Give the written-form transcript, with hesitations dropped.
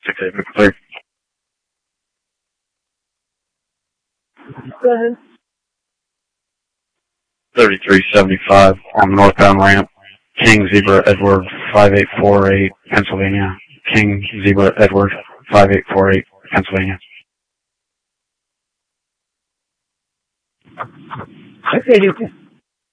68 clear. Go ahead. 3375 on the northbound ramp. King Zebra Edward 5848, Pennsylvania. King Zebra Edward 5848, Pennsylvania. Okay,